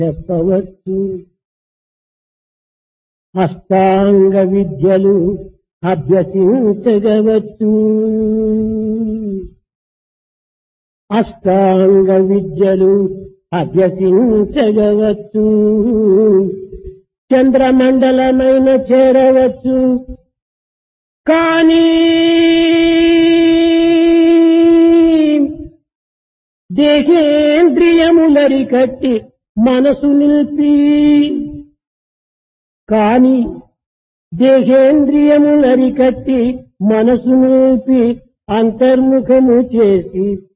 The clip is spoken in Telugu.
చెప్పవచ్చు. అష్టాంగ విద్యలు అభ్యసించగవచ్చు. అష్టాంగ విద్యలు అభ్యసించగవచ్చు. చంద్రమండలమైన చేరవచ్చు. కానీ దేహేంద్రియములరికట్టి మనసు నిలిపి దేహేంద్రియములరికట్టి మనసు నిలిపి అంతర్ముఖము చేసి